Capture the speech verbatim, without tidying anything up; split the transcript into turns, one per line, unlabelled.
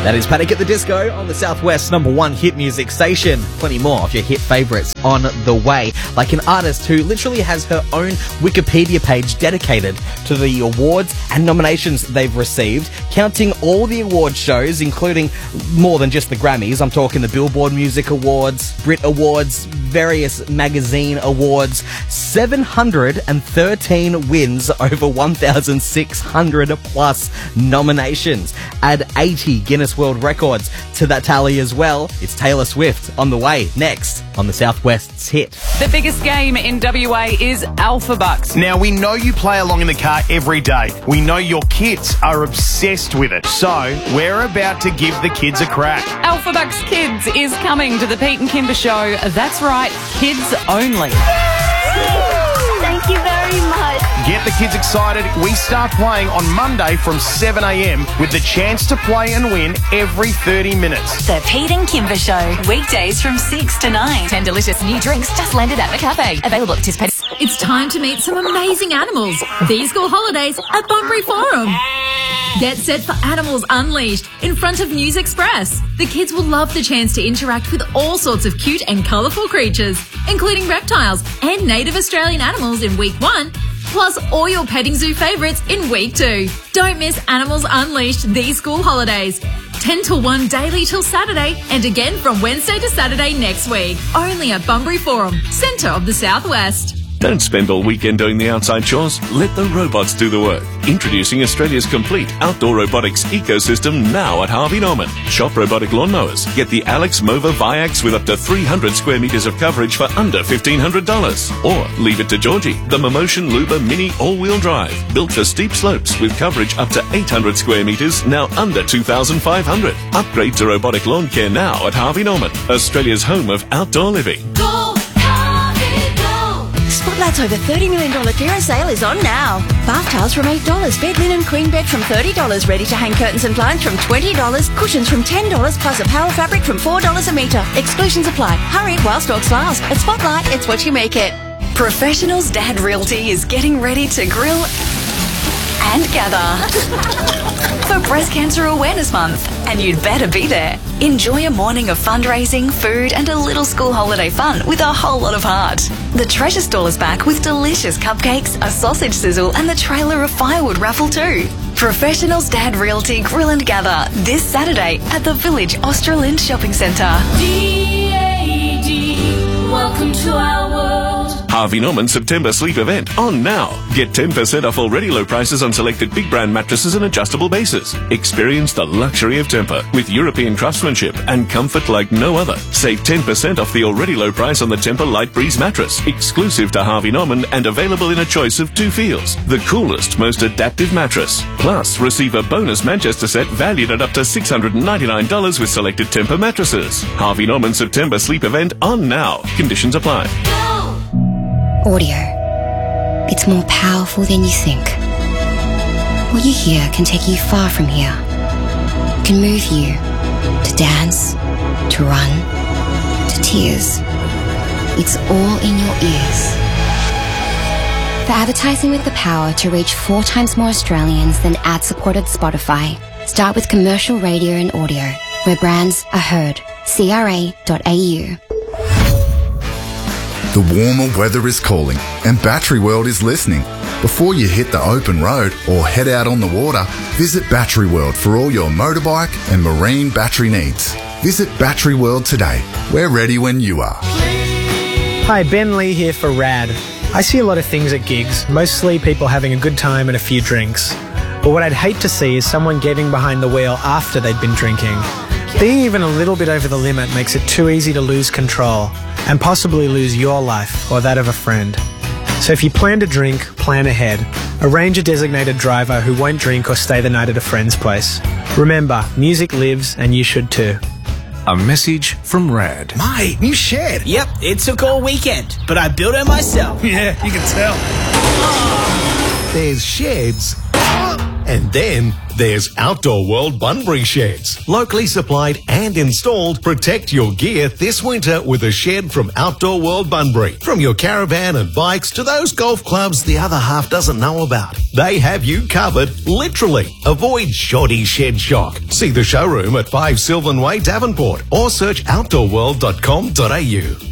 That is Panic at the Disco on the Southwest number one hit music station. Plenty more of your hit favourites on the way. Like an artist who literally has her own Wikipedia page dedicated to the awards and nominations they've received, counting all the award shows, including more than just the Grammys. I'm talking the Billboard Music Awards, Brit Awards, various magazine awards. seven hundred thirteen wins over one thousand six hundred plus nominations. Add eighty Guinness World Records to that tally as well. It's Taylor Swift on the way next on the Southwest's hit.
The biggest game in W A is Alpha Bucks.
Now, we know you play along in the car every day. We know your kids are obsessed with it. So, we're about to give the kids a crack.
Alpha Bucks Kids is coming to the Pete and Kimber Show. That's right, kids only.
Thank you very much.
Get the kids excited. We start playing on Monday from seven a.m. with the chance to play and win every thirty minutes.
The Pete and Kimber Show, weekdays from six to nine. Ten delicious new drinks just landed at the cafe. Available at participants.
It's time to meet some amazing animals. These school holidays at Bunbury Forum. Get set for Animals Unleashed in front of News Express. The kids will love the chance to interact with all sorts of cute and colourful creatures, including reptiles and native Australian animals in week one, plus all your petting zoo favourites in week two. Don't miss Animals Unleashed these school holidays. ten till one daily till Saturday, and again from Wednesday to Saturday next week. Only at Bunbury Forum, centre of the Southwest.
Don't spend all weekend doing the outside chores. Let the robots do the work. Introducing Australia's complete outdoor robotics ecosystem now at Harvey Norman. Shop robotic lawnmowers. Get the Alex Mova Viax with up to three hundred square metres of coverage for under fifteen hundred dollars. Or leave it to Georgie, the Momotion Luba Mini all-wheel drive. Built for steep slopes with coverage up to eight hundred square metres, now under two thousand five hundred. Upgrade to robotic lawn care now at Harvey Norman, Australia's home of outdoor living.
Go, Harvey, go!
Spotlight's over thirty million dollars clearance sale is on now. Bath towels from eight dollars, bed linen queen bed from thirty dollars, ready-to-hang curtains and blinds from twenty dollars, cushions from ten dollars, plus a power fabric from four dollars a metre. Exclusions apply. Hurry while stocks last. At Spotlight, it's what you make it.
Professionals Dad Realty is getting ready to grill and gather for Breast Cancer Awareness Month, and you'd better be there. Enjoy a morning of fundraising, food and a little school holiday fun with a whole lot of heart. The Treasure Stall is back with delicious cupcakes, a sausage sizzle and the trailer of firewood raffle too. Professionals Dad Realty Grill and Gather this Saturday at the Village Australind Shopping Centre.
D A D, welcome to our world.
Harvey Norman September sleep event on now. Get ten percent off already low prices on selected big brand mattresses and adjustable bases. Experience the luxury of Tempur with European craftsmanship and comfort like no other. Save ten percent off the already low price on the Tempur Light Breeze mattress, exclusive to Harvey Norman and available in a choice of two feels. The coolest, most adaptive mattress. Plus, receive a bonus Manchester set valued at up to six hundred ninety-nine dollars with selected Tempur mattresses. Harvey Norman September sleep event on now. Conditions apply.
Audio. It's more powerful than you think. What you hear can take you far from here. Can move you to dance, to run, to tears. It's all in your ears. For advertising with the power to reach four times more Australians than ad-supported Spotify, start with commercial radio and audio, where brands are heard. C R A dot A U.
The warmer weather is calling and Battery World is listening. Before you hit the open road or head out on the water, visit Battery World for all your motorbike and marine battery needs. Visit Battery World today. We're ready when you are.
Hi, Ben Lee here for RAD. I see a lot of things at gigs, mostly people having a good time and a few drinks. But what I'd hate to see is someone getting behind the wheel after they'd been drinking. Being even a little bit over the limit makes it too easy to lose control and possibly lose your life or that of a friend. So if you plan to drink, plan ahead. Arrange a designated driver who won't drink or stay the night at a friend's place. Remember, music lives and you should too.
A message from RAD.
My new shed. Yep, it took all weekend, but I built it myself.
Yeah, you can tell.
There's sheds
And then there's Outdoor World Bunbury Sheds. Locally supplied and installed, protect your gear this winter with a shed from Outdoor World Bunbury. From your caravan and bikes to those golf clubs the other half doesn't know about, they have you covered, literally. Avoid shoddy shed shock. See the showroom at five Sylvan Way, Davenport, or search outdoor world dot com dot a u.